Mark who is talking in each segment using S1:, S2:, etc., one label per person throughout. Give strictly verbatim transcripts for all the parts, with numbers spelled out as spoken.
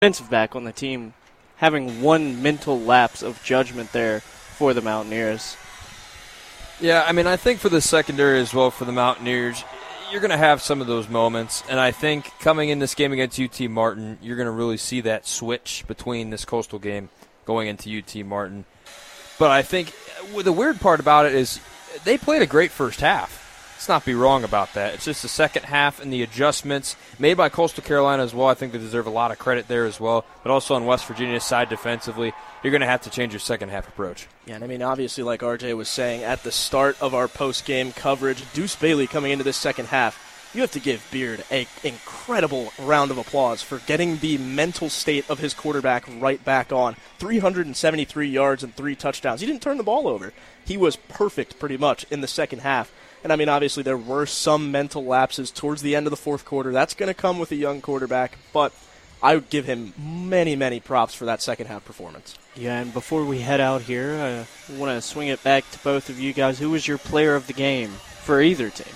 S1: defensive back on the team having one mental lapse of judgment there for the Mountaineers.
S2: Yeah, I mean, I think for the secondary as well for the Mountaineers, you're going to have some of those moments, and I think coming in this game against U T Martin, you're going to really see that switch between this Coastal game going into U T Martin. But I think the weird part about it is they played a great first half. Let's not be wrong about that. It's just the second half and the adjustments made by Coastal Carolina as well. I think they deserve a lot of credit there as well. But also on West Virginia's side defensively, you're going to have to change your second half approach.
S3: Yeah, and I mean, obviously, like R J was saying at the start of our post-game coverage, Deuce Bailey coming into this second half, you have to give Beard an incredible round of applause for getting the mental state of his quarterback right back on. three hundred seventy-three yards and three touchdowns. He didn't turn the ball over. He was perfect pretty much in the second half. And, I mean, obviously there were some mental lapses towards the end of the fourth quarter. That's going to come with a young quarterback, but I would give him many, many props for that second-half performance.
S1: Yeah, and before we head out here, I want to swing it back to both of you guys. Who was your player of the game for either team?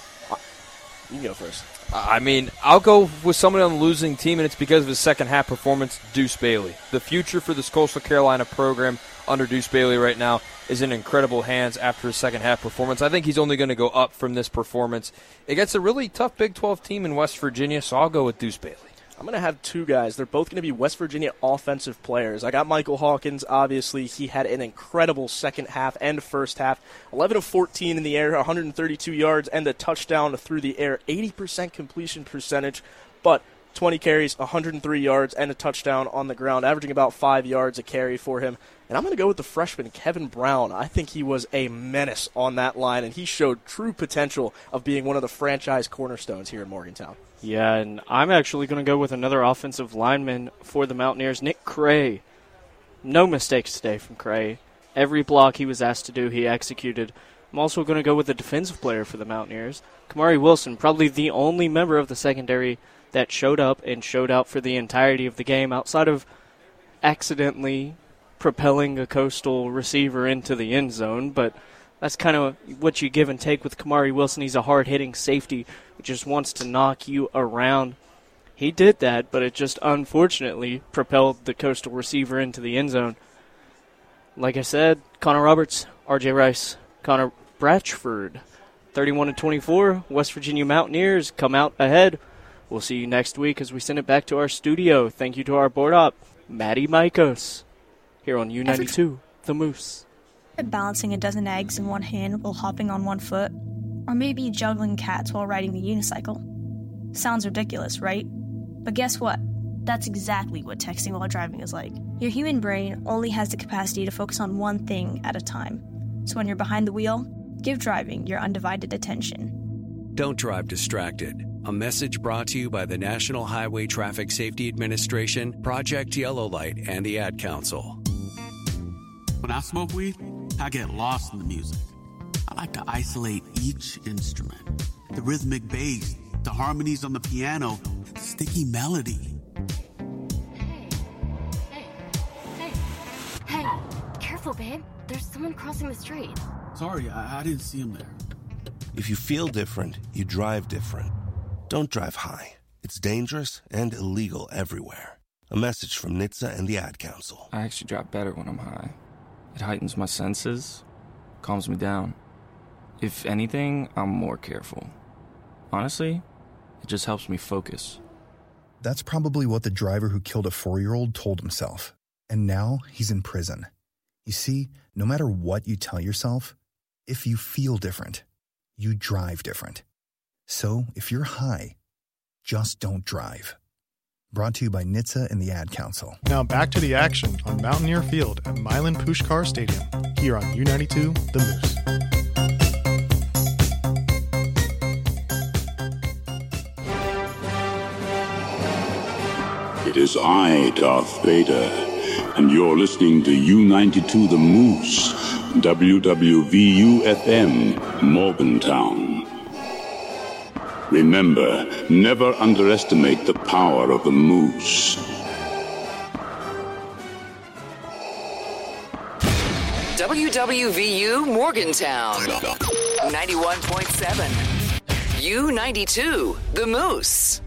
S3: You can go first.
S2: I mean, I'll go with somebody on the losing team, and it's because of his second-half performance, Deuce Bailey. The future for this Coastal Carolina program under Deuce Bailey right now is in incredible hands after his second-half performance. I think he's only going to go up from this performance. It gets a really tough Big twelve team in West Virginia, so I'll go with Deuce Bailey.
S3: I'm going to have two guys. They're both going to be West Virginia offensive players. I got Michael Hawkins, obviously. He had an incredible second half and first half. eleven of fourteen in the air, one hundred thirty-two yards, and a touchdown through the air. eighty percent completion percentage, but twenty carries, one hundred three yards, and a touchdown on the ground, averaging about five yards a carry for him. And I'm going to go with the freshman, Kevin Brown. I think he was a menace on that line, and he showed true potential of being one of the franchise cornerstones here in Morgantown.
S1: Yeah, and I'm actually going to go with another offensive lineman for the Mountaineers, Nick Cray. No mistakes today from Cray. Every block he was asked to do, he executed. I'm also going to go with the defensive player for the Mountaineers, Kamari Wilson, probably the only member of the secondary that showed up and showed out for the entirety of the game outside of accidentally propelling a Coastal receiver into the end zone, but that's kind of what you give and take with Kamari Wilson. He's a hard-hitting safety who just wants to knock you around. He did that, but it just unfortunately propelled the Coastal receiver into the end zone. Like I said, Connor Roberts, R J Rice, Connor Bratchford, thirty-one to twenty-four. West Virginia Mountaineers come out ahead. We'll see you next week as we send it back to our studio. Thank you to our board op, Maddie Mikos, here on U ninety-two, The Moose.
S4: Balancing a dozen eggs in one hand while hopping on one foot, or maybe juggling cats while riding the unicycle. Sounds ridiculous, right? But guess what? That's exactly what texting while driving is like. Your human brain only has the capacity to focus on one thing at a time. So when you're behind the wheel, give driving your undivided attention.
S5: Don't drive distracted. A message brought to you by the National Highway Traffic Safety Administration, Project Yellow Light, and the Ad Council.
S6: When I smoke weed, I get lost in the music. I like to isolate each instrument. The rhythmic bass, the harmonies on the piano, the sticky melody.
S7: Hey, hey, hey, hey, careful, babe. There's someone crossing the street.
S6: Sorry, I, I didn't see him there.
S8: If you feel different, you drive different. Don't drive high. It's dangerous and illegal everywhere. A message from N H T S A and the Ad Council.
S9: I actually drive better when I'm high. It heightens my senses, calms me down. If anything, I'm more careful. Honestly, it just helps me focus.
S10: That's probably what the driver who killed a four-year-old told himself. And now he's in prison. You see, no matter what you tell yourself, if you feel different, you drive different. So if you're high, just don't drive. Brought to you by N H T S A and the Ad Council.
S11: Now back to the action on Mountaineer Field at Milan Pushkar Stadium, here on U ninety-two, The Moose.
S12: It is I, Darth Vader, and you're listening to U ninety-two The Moose, W W V U F M, Morgantown. Remember, never underestimate the power of the Moose.
S13: W W V U Morgantown, ninety-one point seven. U ninety-two, The Moose.